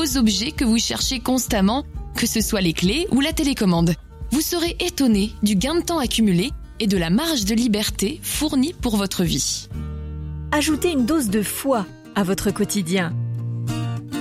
vos objets que vous cherchez constamment, que ce soit les clés ou la télécommande. Vous serez étonné du gain de temps accumulé et de la marge de liberté fournie pour votre vie. Ajoutez une dose de foi à votre quotidien.